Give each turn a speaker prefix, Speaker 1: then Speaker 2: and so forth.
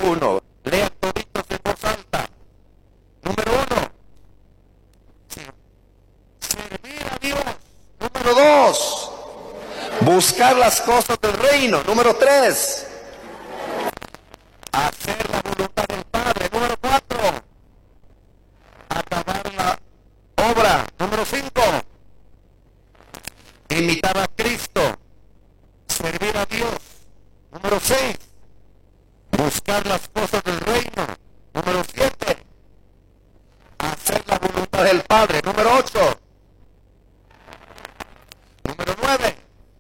Speaker 1: uno. Lean toditos en voz alta. Número uno, servir a Dios. Número dos, buscar las cosas del reino. Número tres, hacer la voluntad del Padre. Número cuatro, acabar la obra. Número cinco, imitar a Cristo, servir a Dios. Número 6, buscar las cosas del reino. Número 7, hacer la voluntad del Padre. Número 8,